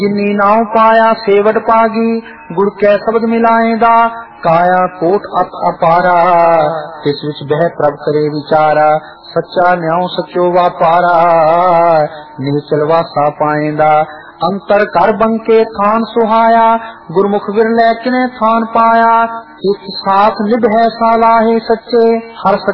जिन्नी नाव पाया सेवट पागी, गुड़ कै शब्द मिलाएदा, काया कोट अपारा, तिस विच बह प्रभ करे विचारा, सच्चा न्याय सचो वापारा, निश्चल वासा पाएंदा, अंतर कर बंके थान सुहाया, गुरमुख विरलै किने थान पाया, इस साथ निभ है सालाहे सच्चे, हर